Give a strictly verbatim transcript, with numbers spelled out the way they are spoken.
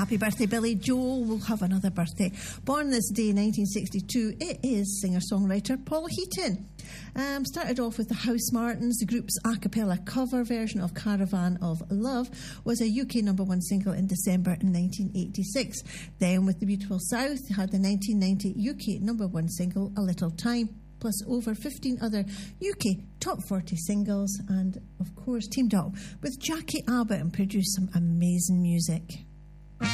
Happy birthday, Billy Joel will have another birthday. Born this day, nineteen sixty-two, it is singer-songwriter Paul Heaton. Um, started off with the House Martins. The group's a cappella cover version of Caravan of Love was a U K number one single in December in nineteen eighty-six. Then with the Beautiful South, they had the nineteen ninety U K number one single, A Little Time, plus over fifteen other U K top forty singles, and of course teamed up with Jackie Abbott and produced some amazing music.